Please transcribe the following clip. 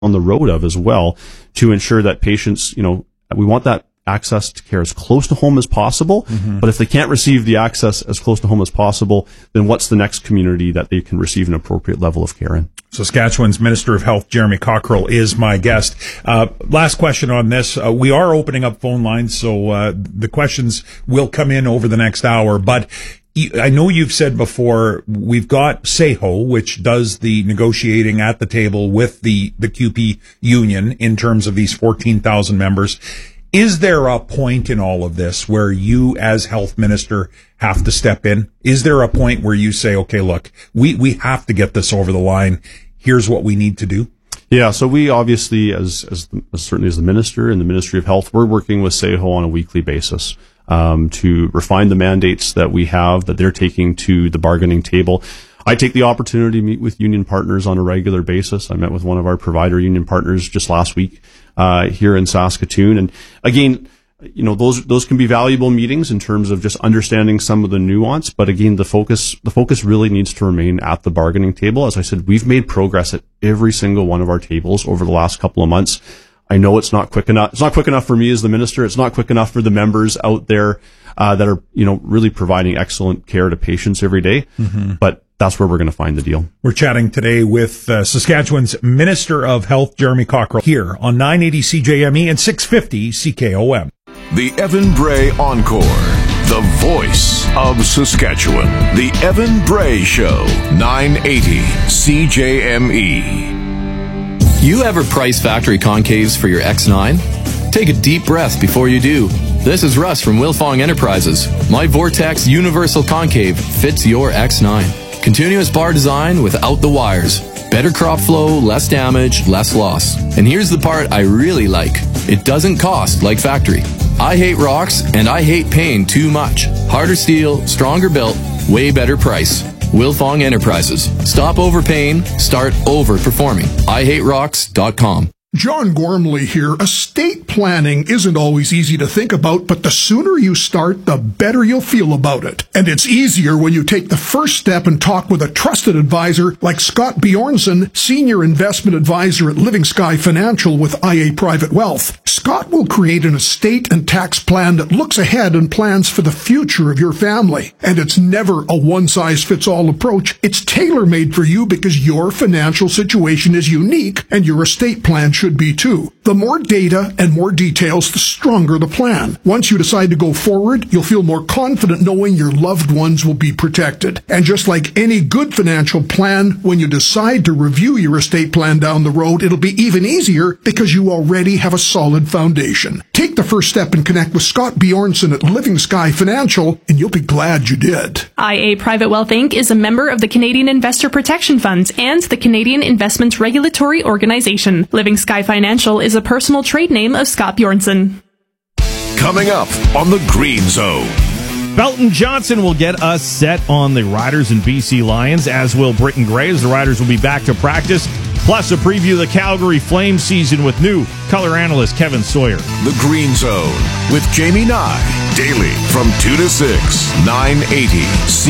on the road of as well, to ensure that patients, we want that access to care as close to home as possible. But if they can't receive the access as close to home as possible, then what's the next community that they can receive an appropriate level of care in? Saskatchewan's Minister of Health, Jeremy Cockrell, is my guest. Last question on this. We are opening up phone lines, so the questions will come in over the next hour. But I know you've said before, we've got SAHO, which does the negotiating at the table with the QP union in terms of these 14,000 members. Is there a point in all of this where you, as health minister, have to step in? Is there a point where you say, okay, look, we have to get this over the line. Here's what we need to do? Yeah, so we obviously, as certainly as the minister and the Ministry of Health, we're working with SAHO on a weekly basis to refine the mandates that we have, that they're taking to the bargaining table. I take the opportunity to meet with union partners on a regular basis. I met with one of our provider union partners just last week here in Saskatoon. And again, those can be valuable meetings in terms of just understanding some of the nuance. But again, the focus really needs to remain at the bargaining table. As I said, we've made progress at every single one of our tables over the last couple of months. I know it's not quick enough. It's not quick enough for me as the minister. It's not quick enough for the members out there that are, really providing excellent care to patients every day. But that's where we're going to find the deal. We're chatting today with Saskatchewan's Minister of Health, Jeremy Cockrell, here on 980 CJME and 650 CKOM. The Evan Bray Encore, the voice of Saskatchewan. The Evan Bray Show, 980 CJME. You ever price factory concaves for your X9? Take a deep breath before you do. This is Russ from Wilfong Enterprises. My Vortex Universal Concave fits your X9. Continuous bar design without the wires. Better crop flow, less damage, less loss. And here's the part I really like. It doesn't cost like factory. I hate rocks and I hate paying too much. Harder steel, stronger built, way better price. Wilfong Enterprises. Stop overpaying, start overperforming. IHateRocks.com. John Gormley here. Estate planning isn't always easy to think about, but the sooner you start, the better you'll feel about it. And it's easier when you take the first step and talk with a trusted advisor like Scott Bjornson, Senior Investment Advisor at Living Sky Financial with IA Private Wealth. Scott will create an estate and tax plan that looks ahead and plans for the future of your family. And it's never a one-size-fits-all approach. It's tailor-made for you because your financial situation is unique and your estate plan should be too. The more data and more details, the stronger the plan. Once you decide to go forward, you'll feel more confident knowing your loved ones will be protected. And just like any good financial plan, when you decide to review your estate plan down the road, it'll be even easier because you already have a solid foundation. Take the first step and connect with Scott Bjornson at Living Sky Financial, and you'll be glad you did. IA Private Wealth Inc. is a member of the Canadian Investor Protection Funds and the Canadian Investments Regulatory Organization. Living Sky Financial is a personal trade name of Scott Bjornson. Coming up on the Green Zone. Belton Johnson will get us set on the Riders and BC Lions, as will Britton Gray, as the Riders will be back to practice. Plus, a preview of the Calgary Flames season with new color analyst Kevin Sawyer. The Green Zone with Jamie Nye. Daily from 2 to 6, 980